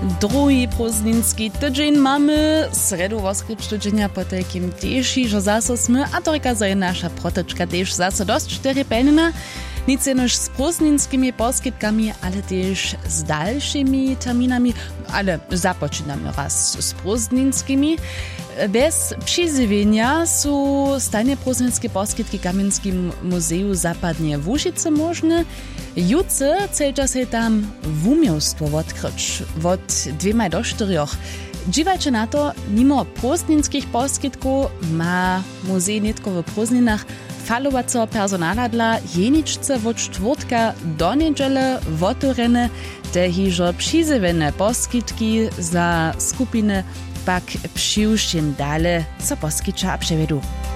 Drugi prózdninski tydzień mamy, sredu woskryć tydzienia po takim teži, że zaso sme, a to reka za nasza proteczka też zaso dość pełna. Nic jenoż z prózdninskimi poskitkami, ale też z dalszymi terminami, ale zapoczynamy raz z prózdninskimi. Bez przyzywienia są stajne prózdninskie poskitki w Kamieńskim Muzeju Zapadnie w Łužice możne. Jutce celcza się tam wumiostwo odkryć od 2 do 4. Dziwajcie na to, mimo prózdninskich poskitków ma muzej nitko w prózdninach falowaco personala dla jeniczce od czwartka do niedziele otworene, te hižo przyzywione poskitki za skupiny pak przyjściem dale, co poskitcza przevedu.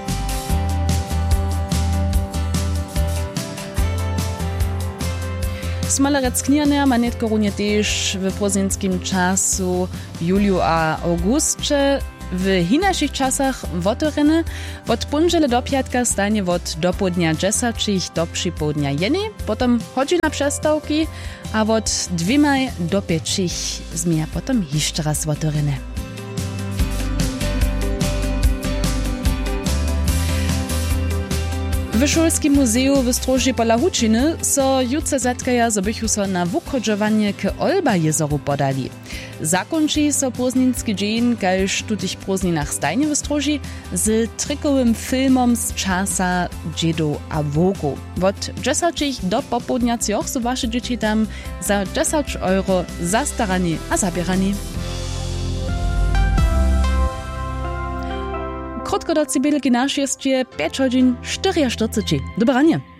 Smalerec knirnia ma netko runie też w prózdninskim czasu w juliu a augustie. W hinaszych czasach otworene od ponedjeля do piatka stanie od dopołudnia 10 do przypołudnia 1, potem chodzi na przestawki, a od 2 do 5 zmija potem jeszcze raz otworene. W Szulskim Muzeju w Stroži pola Hučiny so jutce zatkaja, zo bychu so na wukrodżowanie k Olba jezoru podali. Zakończy so prózdninski dzień, kaž tutych prózdninach stajnie w Stroži, z trikowym filmom z czasa dziedów a wogu. Od 10 do popołudniacioch so wasze dzieci tam za 10 euro zastarani a zabierani. Krótko do cybelki nasz jest 5 godzin 44. Dobranie.